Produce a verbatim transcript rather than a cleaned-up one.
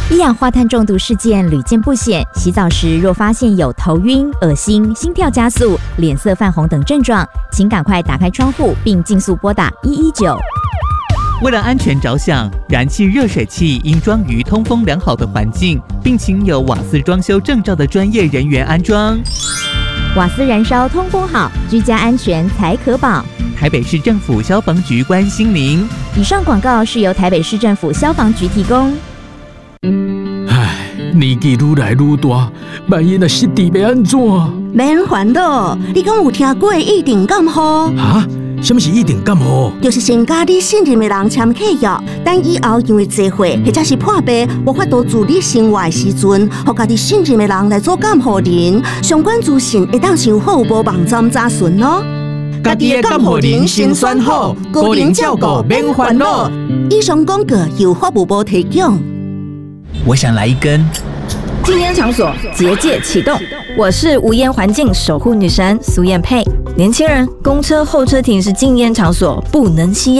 一氧化碳中毒事件屡见不鲜，洗澡时若发现有头晕、恶心、心跳加速、脸色泛红等症状，请赶快打开窗户并尽速拨打一一九。 为了安全着想，燃气热水器应装于通风良好的环境，并请有瓦斯装修证照的专业人员安装。 瓦斯燃烧通风好，居家安全才可保。 台北市政府消防局关心您。 以上广告是由台北市政府消防局提供。 唉，年纪愈来愈大，万一若失智要安怎？ 免烦恼，你讲有听过一定感冒？ 哈？什么是一定感冒？ 就是先甲你信任的人签契约，等以后因为聚会或者是破病，无法度自理生活的时阵，互家己信任的人来做监护人。相关资讯会当上服务部网站查询哦。 家己的监护人先选好，个人照顾免烦恼。 以上广告由法务部提供。 我想来一根。 禁烟场所结界启动，我是无烟环境守护女神苏燕佩。年轻人，公车候车亭是禁烟场所，不能吸烟。